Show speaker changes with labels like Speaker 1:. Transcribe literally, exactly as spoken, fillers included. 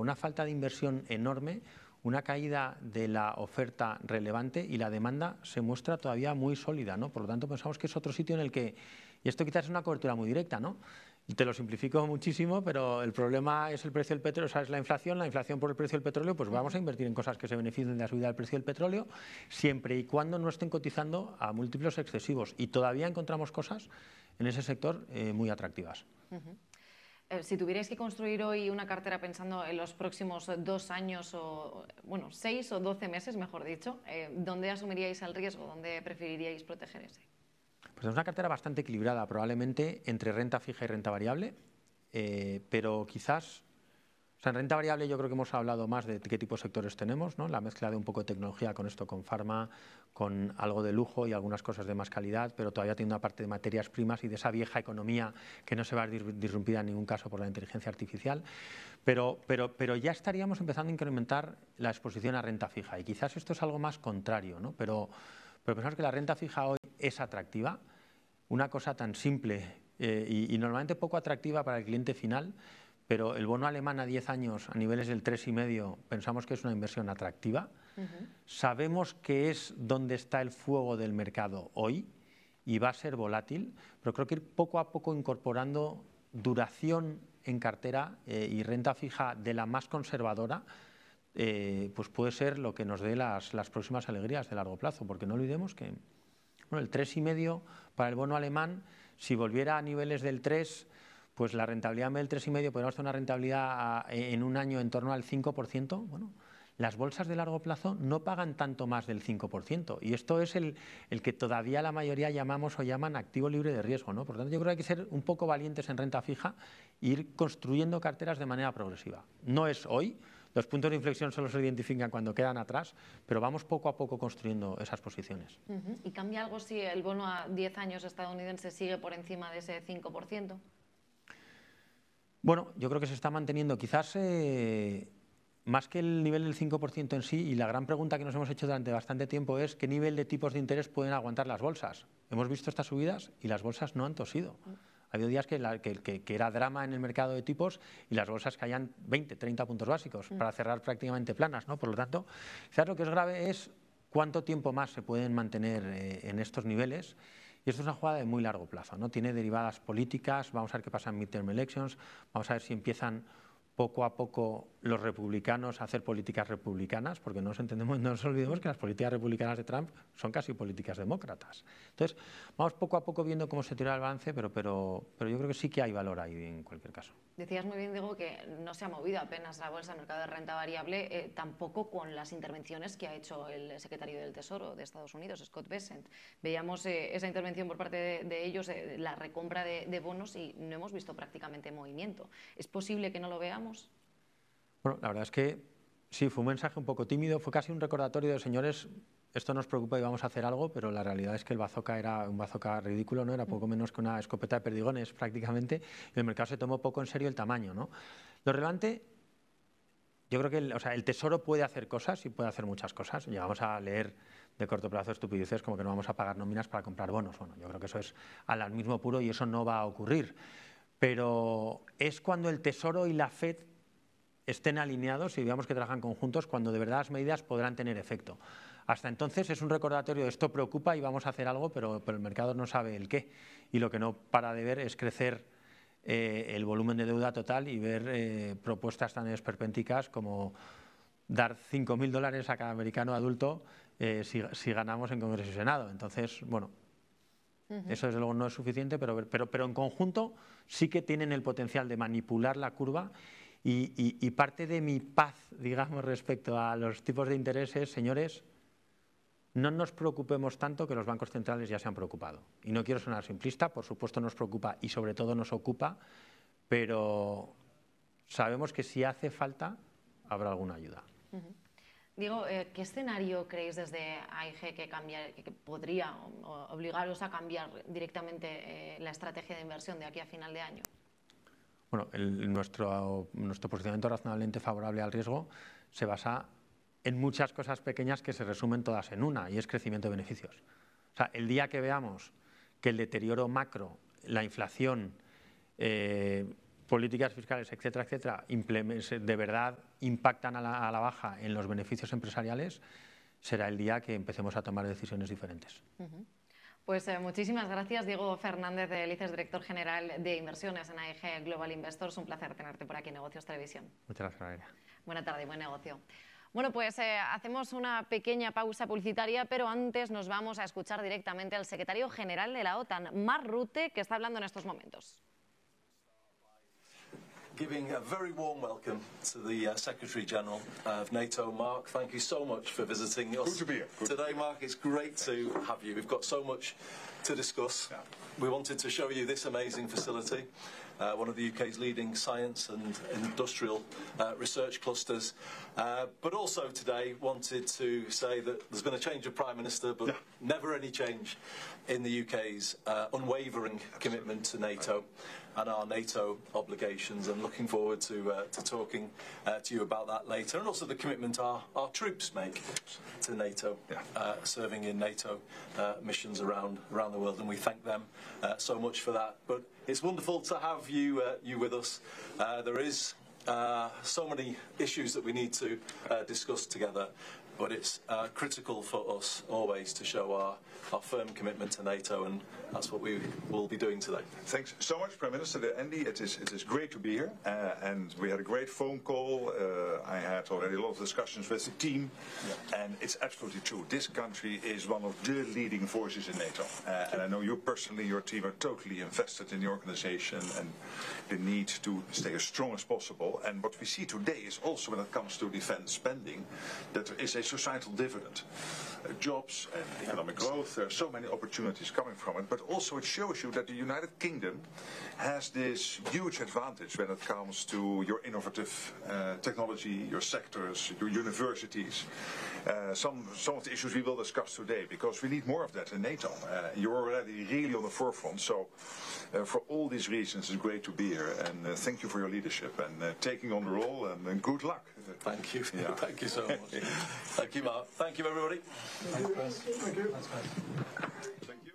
Speaker 1: una falta de inversión enorme, una caída de la oferta relevante y la demanda se muestra todavía muy sólida, ¿no? Por lo tanto, pensamos que es otro sitio en el que, y esto quizás es una cobertura muy directa, ¿no? Y te lo simplifico muchísimo, pero el problema es el precio del petróleo, o sea, es la inflación, la inflación por el precio del petróleo, pues vamos a invertir en cosas que se beneficien de la subida del precio del petróleo, siempre y cuando no estén cotizando a múltiplos excesivos. Y todavía encontramos cosas en ese sector eh, muy atractivas.
Speaker 2: Uh-huh. Eh, si tuvierais que construir hoy una cartera pensando en los próximos dos años, o bueno, seis o doce meses, mejor dicho, eh, ¿dónde asumiríais el riesgo? ¿Dónde preferiríais proteger ese?
Speaker 1: Pues es una cartera bastante equilibrada, probablemente entre renta fija y renta variable, eh, pero quizás, o sea, en renta variable yo creo que hemos hablado más de qué tipo de sectores tenemos, ¿no? La mezcla de un poco de tecnología con esto, con farma, con algo de lujo y algunas cosas de más calidad, pero todavía tiene una parte de materias primas y de esa vieja economía que no se va a ver disrumpida en ningún caso por la inteligencia artificial, pero, pero, pero ya estaríamos empezando a incrementar la exposición a renta fija y quizás esto es algo más contrario, ¿no? Pero, pero pensamos que la renta fija hoy es atractiva, una cosa tan simple eh, y, y normalmente poco atractiva para el cliente final, pero el bono alemán a diez años a niveles del tres coma cinco pensamos que es una inversión atractiva. Uh-huh. Sabemos que es donde está el fuego del mercado hoy y va a ser volátil, pero creo que ir poco a poco incorporando duración en cartera eh, y renta fija de la más conservadora, eh, pues puede ser lo que nos dé las, las próximas alegrías de largo plazo, porque no olvidemos que bueno, el tres coma cinco para el bono alemán, si volviera a niveles del tres, pues la rentabilidad del tres coma cinco podríamos tener una rentabilidad en un año en torno al cinco por ciento. Bueno, las bolsas de largo plazo no pagan tanto más del cinco por ciento y esto es el, el que todavía la mayoría llamamos o llaman activo libre de riesgo, ¿no? Por lo tanto, yo creo que hay que ser un poco valientes en renta fija e ir construyendo carteras de manera progresiva. No es hoy, los puntos de inflexión solo se identifican cuando quedan atrás, pero vamos poco a poco construyendo esas posiciones.
Speaker 2: Uh-huh. ¿Y cambia algo si el bono a diez años estadounidense sigue por encima de ese cinco por ciento?
Speaker 1: Bueno, yo creo que se está manteniendo quizás eh, más que el nivel del cinco por ciento en sí, y la gran pregunta que nos hemos hecho durante bastante tiempo es qué nivel de tipos de interés pueden aguantar las bolsas. Hemos visto estas subidas y las bolsas no han tosido. Ha habido días que, la, que, que, que era drama en el mercado de tipos y las bolsas caían veinte, treinta puntos básicos para cerrar prácticamente planas, ¿no? Por lo tanto, quizás lo que es grave es cuánto tiempo más se pueden mantener eh, en estos niveles. Y esto es una jugada de muy largo plazo, ¿no? Tiene derivadas políticas, vamos a ver qué pasa en midterm elections, vamos a ver si empiezan poco a poco los republicanos a hacer políticas republicanas, porque no nos entendemos, no nos olvidemos que las políticas republicanas de Trump son casi políticas demócratas. Entonces, vamos poco a poco viendo cómo se tira el balance, pero, pero, pero yo creo que sí que hay valor ahí en cualquier caso.
Speaker 2: Decías muy bien, Diego, que no se ha movido apenas la bolsa, el mercado de renta variable, eh, tampoco con las intervenciones que ha hecho el secretario del Tesoro de Estados Unidos, Scott Bessent. Veíamos eh, esa intervención por parte de, de ellos, eh, la recompra de, de bonos, y no hemos visto prácticamente movimiento. ¿Es posible que no lo veamos?
Speaker 1: Bueno, la verdad es que sí, fue un mensaje un poco tímido, fue casi un recordatorio de señores, esto nos preocupa y vamos a hacer algo, pero la realidad es que el bazooka era un bazooka ridículo, ¿no? Era poco menos que una escopeta de perdigones prácticamente, y el mercado se tomó poco en serio el tamaño, ¿no? Lo relevante, yo creo que el, o sea, el Tesoro puede hacer cosas y puede hacer muchas cosas. Llegamos a leer de corto plazo estupideces como que no vamos a pagar nóminas para comprar bonos. Bueno, yo creo que eso es alarmismo puro y eso no va a ocurrir. Pero es cuando el Tesoro y la Fed estén alineados y veamos que trabajan conjuntos cuando de verdad las medidas podrán tener efecto. Hasta entonces es un recordatorio de esto preocupa y vamos a hacer algo, pero, pero el mercado no sabe el qué. Y lo que no para de ver es crecer eh, el volumen de deuda total y ver eh, propuestas tan esperpénticas como dar cinco mil dólares a cada americano adulto eh, si, si ganamos en Congreso y Senado. Entonces, bueno, uh-huh. Eso desde luego no es suficiente, pero, pero, pero en conjunto sí que tienen el potencial de manipular la curva. Y, y, y parte de mi paz, digamos, respecto a los tipos de intereses, señores, no nos preocupemos tanto que los bancos centrales ya se han preocupado. Y no quiero sonar simplista, por supuesto nos preocupa y sobre todo nos ocupa, pero sabemos que si hace falta habrá alguna ayuda.
Speaker 2: Uh-huh. Diego, eh, ¿qué escenario creéis desde A I G que, cambiar, que, que podría obligaros a cambiar directamente eh, la estrategia de inversión de aquí a final de año?
Speaker 1: Bueno, el, nuestro, nuestro posicionamiento razonablemente favorable al riesgo se basa en muchas cosas pequeñas que se resumen todas en una, y es crecimiento de beneficios. O sea, el día que veamos que el deterioro macro, la inflación, eh, políticas fiscales, etcétera, etcétera, de verdad impactan a la, a la baja en los beneficios empresariales, será el día que empecemos a tomar decisiones diferentes.
Speaker 2: Uh-huh. Pues eh, muchísimas gracias, Diego Fernández de Lices, director general de inversiones en A I G Global Investors. Un placer tenerte por aquí en Negocios Televisión.
Speaker 1: Muchas gracias, Valeria.
Speaker 2: Buena tarde y buen negocio. Bueno, pues eh, hacemos una pequeña pausa publicitaria, pero antes nos vamos a escuchar directamente al secretario general de la OTAN, Mark Rutte, que está hablando en estos momentos.
Speaker 3: Giving a very warm welcome to the uh, Secretary General of NATO, Mark. Thank you so much for visiting us
Speaker 4: Good to be here. Good
Speaker 3: today, Mark. It's great to have you. We've got so much to discuss.
Speaker 4: Yeah.
Speaker 3: We wanted to show you this amazing facility, uh, one of the U K's leading science and industrial uh, research clusters. Uh, but also today wanted to say that there's been a change of Prime Minister, but
Speaker 4: Yeah.
Speaker 3: never any change in the U K's uh, unwavering commitment to NATO and our NATO obligations, and looking forward to uh, to talking uh, to you about that later, and also the commitment our, our troops make to NATO,
Speaker 4: Yeah.
Speaker 3: uh, serving in NATO uh, missions around around the world, and we thank them uh, so much for that. But it's wonderful to have you uh, you with us. Uh, there is uh, so many issues that we need to uh, discuss together, but it's uh, critical for us always to show our, our firm commitment to NATO, and that's what we will be doing today.
Speaker 4: Thanks so much, Prime Minister Andy. It is it is great to be here, uh, and we had a great phone call. Uh, I had already a lot of discussions with the team, yeah. and it's absolutely true. This country is one of the leading forces in NATO, uh, and I know you personally, your team are totally invested in the organization and the need to stay as strong as possible. And what we see today is also, when it comes to defense spending, that there is a societal dividend, uh, jobs and economic growth. There are so many opportunities coming from it, but also it shows you that the United Kingdom has this huge advantage when it comes to your innovative uh, technology, your sectors, your universities. Uh, some some of the issues we will discuss today, because we need more of that in NATO. Uh, you're already really on the forefront, so uh, for all these reasons it's great to be here, and uh, thank you for your leadership and uh, taking on the role, and, and good luck.
Speaker 3: Thank you.
Speaker 4: Yeah.
Speaker 3: Thank you so much. Thank you, Mark. Thank you, everybody.
Speaker 4: Thank you. Thank you. Thank you.